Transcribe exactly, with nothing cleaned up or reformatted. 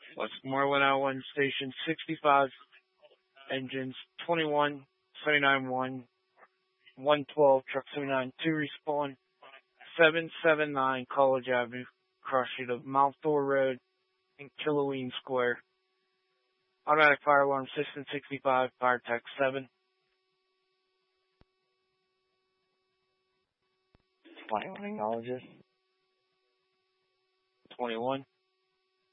Westmoreland one oh one, Station sixty-five, engines twenty-one, seventy-nine one, one twelve, truck seventy-nine two, respawn seven seven nine College Avenue, cross street of Mount Thor Road in Killowen Square. Automatic fire alarm system sixty-five, fire tech seven. twenty-one acknowledges. twenty-one.